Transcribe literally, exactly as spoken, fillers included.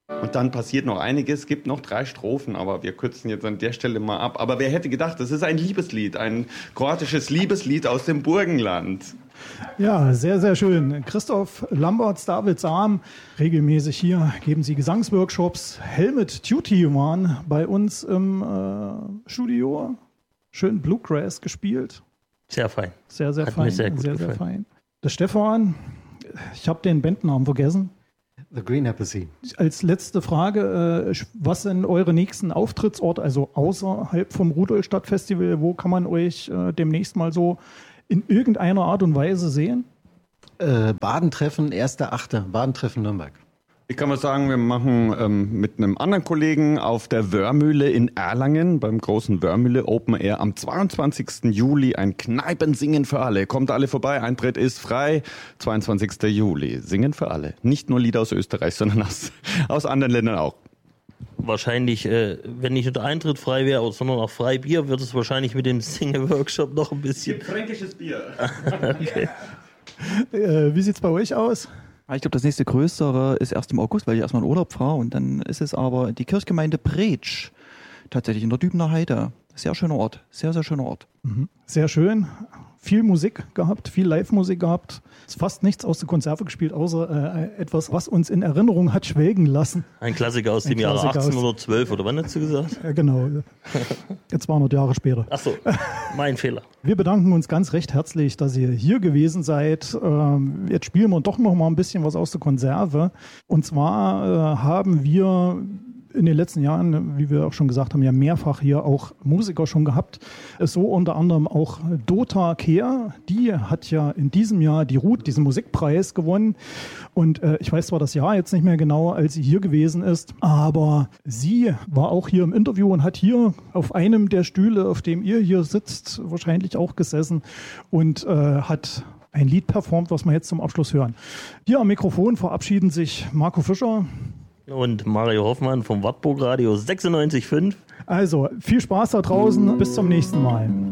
Und dann passiert noch einiges, es gibt noch drei Strophen, aber wir kürzen jetzt an der Stelle mal ab. Aber wer hätte gedacht, das ist ein Liebeslied, ein kroatisches Liebeslied aus dem Burgenland. Ja, sehr, sehr schön. Christoph Lamberts, David Sam, regelmäßig hier geben Sie Gesangsworkshops. Helmut Tutti waren bei uns im äh, Studio. Schön Bluegrass gespielt. Sehr fein. Sehr, sehr Hat fein. mir sehr gut sehr, gefallen. sehr fein. Der Stefan, ich habe den Bandnamen vergessen. The Green Apple Sea. Als letzte Frage, äh, was sind eure nächsten Auftrittsorte, also außerhalb vom Rudolstadt-Festival? Wo kann man euch äh, demnächst mal so in irgendeiner Art und Weise sehen? Äh, Badentreffen, erster Achte Badentreffen Nürnberg. Ich kann mal sagen, wir machen ähm, mit einem anderen Kollegen auf der Wörmühle in Erlangen, beim großen Wörmühle Open Air, am zweiundzwanzigsten Juli ein Kneipensingen für alle. Kommt alle vorbei, Eintritt ist frei. zweiundzwanzigsten Juli, Singen für alle. Nicht nur Lieder aus Österreich, sondern aus, aus anderen Ländern auch. Wahrscheinlich, äh, wenn nicht nur der Eintritt frei wäre, sondern auch Freibier, wird es wahrscheinlich mit dem Single-Workshop noch ein bisschen... Fränkisches Bier. Okay. Äh, wie sieht es bei euch aus? Ich glaube, das nächste größere ist erst im August, weil ich erstmal in Urlaub fahre. Und dann ist es aber die Kirchgemeinde Bretsch, tatsächlich in der Dübener Heide. Sehr schöner Ort, sehr, sehr schöner Ort. Mhm. Sehr schön. Viel Musik gehabt, viel Live-Musik gehabt. Ist fast nichts aus der Konserve gespielt, außer äh, etwas, was uns in Erinnerung hat schwelgen lassen. Ein Klassiker aus Ein dem Jahre Klassiker aus- achtzehnhundertzwölf, oder wann hast du gesagt? Ja, genau. zweihundert Jahre später. Achso, mein Fehler. Wir bedanken uns ganz recht herzlich, dass ihr hier gewesen seid. Ähm, jetzt spielen wir doch noch mal ein bisschen was aus der Konserve. Und zwar äh, haben wir in den letzten Jahren, wie wir auch schon gesagt haben, ja mehrfach hier auch Musiker schon gehabt. So unter anderem auch Dota Kehr. Die hat ja in diesem Jahr die Ruth, diesen Musikpreis gewonnen. Und äh, ich weiß zwar das Jahr jetzt nicht mehr genau, als sie hier gewesen ist, aber sie war auch hier im Interview und hat hier auf einem der Stühle, auf dem ihr hier sitzt, wahrscheinlich auch gesessen und äh, hat ein Lied performt, was wir jetzt zum Abschluss hören. Hier am Mikrofon verabschieden sich Marco Fischer Und Mario Hoffmann vom Wartburg Radio sechsundneunzig Komma fünf. Also, viel Spaß da draußen. Bis zum nächsten Mal.